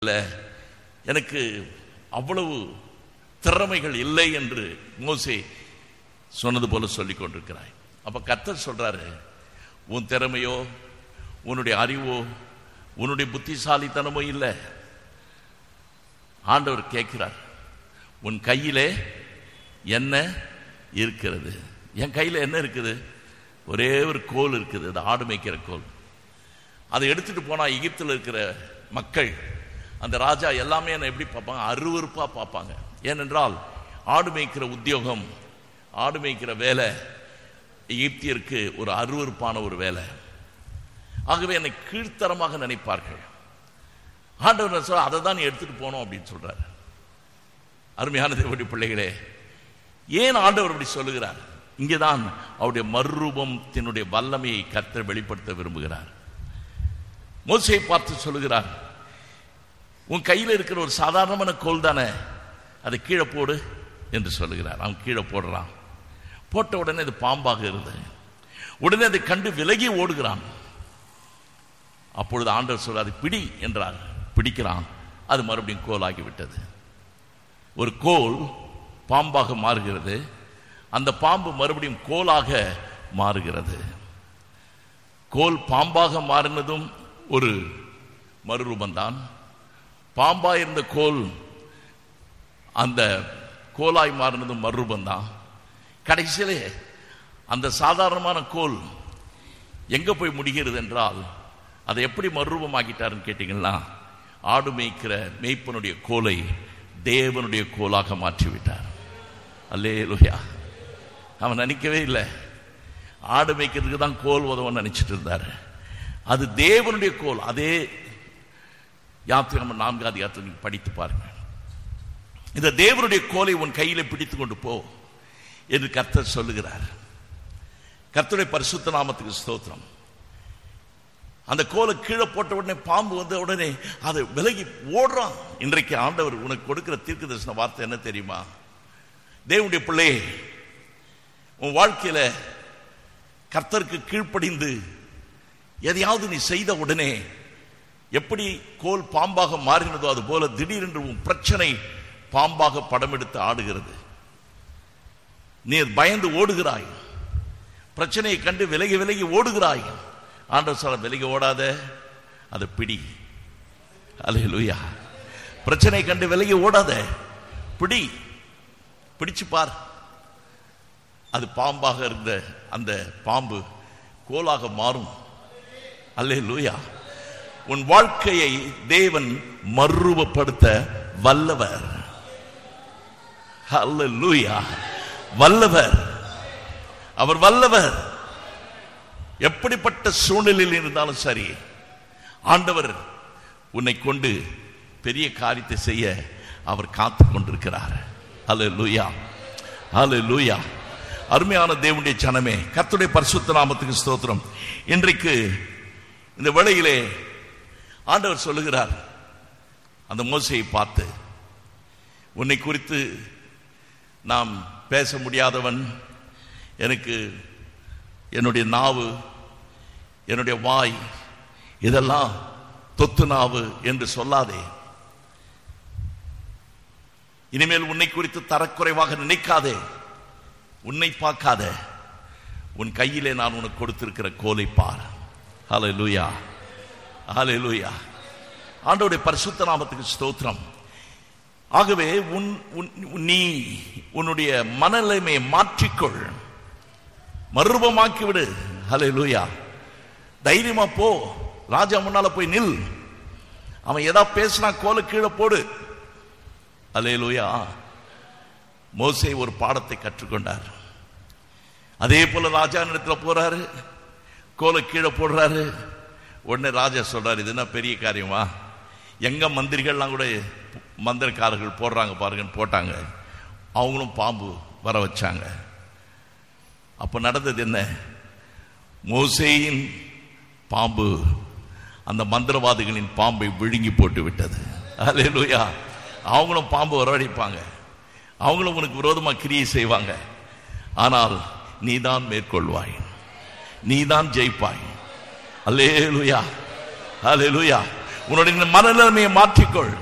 எனக்கு அவ்வளவு திறமைகள் இல்லை என்று மோசே சொன்னது போல சொல்லிக் கொண்டிருக்கிறாய். அப்ப கர்த்தர் சொல்றாரு, உன் திறமையோ உன்னுடைய அறிவோ உன்னுடைய புத்திசாலித்தனமோ இல்லை. ஆண்டவர் கேட்கிறார், உன் கையிலே என்ன இருக்கிறது? என் கையில் என்ன இருக்குது? ஒரே ஒரு கோல் இருக்குது, அது ஆடு மேய்க்கிற கோல். அதை எடுத்துட்டு போனா எகிப்தில் இருக்கிற மக்கள், அந்த ராஜா எல்லாமே என்ன எப்படி பார்ப்பாங்க? அருவருப்பா பார்ப்பாங்க. ஏனென்றால் ஆடு மேய்க்கிற உத்தியோகம், ஆடு மேய்க்கிற வேலை எகிப்தியருக்கு ஒரு அருவருப்பான ஒரு வேலை. ஆகவே என்னை கீழ்த்தரமாக நினைப்பார்கள். ஆண்டவர் சொல்ல, அதை தான் நீ எடுத்துட்டு போனோம் அப்படின்னு சொல்றாரு. அருமையான தேவனுடைய பிள்ளைகளே, ஏன் ஆண்டவர் அப்படி சொல்லுகிறார்? இங்கேதான் அவருடைய மறுரூபத்தினுடைய வல்லமையை கர்த்தர் வெளிப்படுத்த விரும்புகிறார். மோசேயை பார்த்து சொல்லுகிறார், உன் கையில் இருக்கிற ஒரு சாதாரணமான கோல் தானே, அதை கீழே போடு என்று சொல்லுகிறார். அவன் கீழே போடுறான். போட்ட உடனே அது பாம்பாக இருந்தது. உடனே அதை கண்டு விலகி ஓடுகிறான். அப்பொழுது ஆண்டவர் சொல்ல, அதை பிடி என்றார். பிடிக்கிறான், அது மறுபடியும் கோலாகி விட்டது. ஒரு கோல் பாம்பாக மாறுகிறது, அந்த பாம்பு மறுபடியும் கோலாக மாறுகிறது. கோல் பாம்பாக மாறினதும் ஒரு மறுரூபந்தான். பாம்பாய் இருந்த கோல் அந்த கோலாய் மாறினதும் மறுரூபந்தான். கடைசியிலே அந்த சாதாரணமான கோல் எங்க போய் முடிகிறது என்றால், அதை எப்படி மறுரூபமாக்கிட்டாருன்னு கேட்டீங்கன்னா, ஆடு மேய்க்கிற மேய்ப்பனுடைய கோலை தேவனுடைய கோலாக மாற்றிவிட்டார். அல்லேலூயா. அவன் நினைக்கவே இல்லை, ஆடு மேய்க்கிறதுக்கு தான் கோல் உதவன்னு நினைச்சிட்டு இருந்தாரு. அது தேவனுடைய கோல். அதே யாத்திரை 4 அதிகாரத்தை படித்து பாருங்க. இந்த தேவனுடைய கோலை உன் கையில பிடித்துக் கொண்டு போ என்று கர்த்தர் சொல்லுகிறார். கர்த்தருடைய பரிசுத்த நாமத்துக்கு ஸ்தோத்திரம். அந்த கோலை கீழே போட்ட உடனே பாம்பு வந்து உடனே அது விலகி ஓடுறான். இன்றைக்கு ஆண்டவர் உனக்கு கொடுக்கிற தீர்க்கதரிசன வார்த்தை என்ன தெரியுமா? தேவனுடைய பிள்ளையே, உன் வாழ்க்கையில கர்த்தருக்கு கீழ்ப்படிந்து எதையாவது நீ செய்த உடனே எப்படி கோல் பாம்பாக மாறினதோ அது போல திடீரென்று உன் பிரச்சனை பாம்பாக படம் எடுத்து ஆடுகிறது. நீ பயந்து ஓடுகிறாய், பிரச்சனையை கண்டு விலகி விலகி ஓடுகிறாய். ஆண்டவர் சொல்ல, விலகி ஓடாத, அதை பிடி. அல்லேலூயா. பிரச்சனையை கண்டு விலகி ஓடாத, பிடி. பிடிச்சு பார். அது பாம்பாக இருந்த அந்த பாம்பு கோலாக மாறும். அல்லேலூயா. உன் வாழ்க்கையை தேவன் மறுரூபப்படுத்த வல்லவர். அல்லேலூயா. வல்லவர். அவர் வல்லவர். எப்படிப்பட்ட சூழ்நிலையில் இருந்தாலும் சரி, ஆண்டவர் உன்னை கொண்டு பெரிய காரியத்தை செய்ய அவர் காத்து கொண்டிருக்கிறார். அல்லேலூயா. அல்லேலூயா. அருமையான தேவனுடைய ஜனமே, கர்த்தருடைய பரிசுத்த நாமத்துக்கு ஸ்தோத்திரம். இன்றைக்கு இந்த வேளையிலே ஆண்டவர் சொல்லுகிறார், அந்த மோசேயை பார்த்து, உன்னை குறித்து நாம் பேச முடியாதவன், எனக்கு என்னுடைய நாவு, என்னுடைய வாய் இதெல்லாம் தொத்து நாவு என்று சொல்லாதே. இனிமேல் உன்னை குறித்து தரக்குறைவாக நினைக்காதே. உன்னை பார்க்காத, உன் கையிலே நான் உனக்கு கொடுத்திருக்கிற கோலை பார். ஹல்லேலூயா. ஹல்லேலூயா. ஆண்டவருடைய பரிசுத்த நாமத்துக்கு ஸ்தோத்திரம். ஆகவே நீ உன்னுடைய மனநிலைமையை மாற்றிக்கொள், மறுரூபமாக்கி விடு. ஹல்லேலூயா. தைரியமா போ, ராஜா முன்னால போய் நில். அவன் ஏதா பேசினா கோலை கீழே போடு. ஹல்லேலூயா. மோசே ஒரு பாடத்தை கற்றுக்கொண்டார். அதே போல ராஜா இடத்துல போறாரு, கோலை கீழே போடுறாரு. உடனே ராஜா சொல்றாரு, இது என்ன பெரிய காரியமா? எங்க மந்திரிகள்லாம் கூட மந்திரக்காரர்கள் போடுறாங்க பாருங்கன்னு போட்டாங்க. அவங்களும் பாம்பு வர வச்சாங்க. அப்ப நடந்தது என்ன? மோசேயின் பாம்பு அந்த மந்திரவாதிகளின் பாம்பை விழுங்கி போட்டு விட்டது. அல்லேலூயா. அவங்களும் பாம்பு வரவழைப்பாங்க, அவங்களும் உனக்கு விரோதமா கிரியை செய்வாங்க. ஆனால் நீதான் மேற்கொள்வாய், நீதான் ஜெயிப்பாய். அல்லேலூயா. அல்லேலூயா. உன்னுடைய மனநிலைமையை மாற்றிக்கொள்.